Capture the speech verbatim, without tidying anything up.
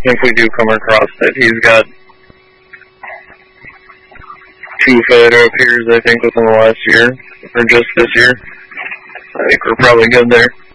if we do come across it. He's got two photo appears, I think, within the last year, or just this year. I think we're probably good there.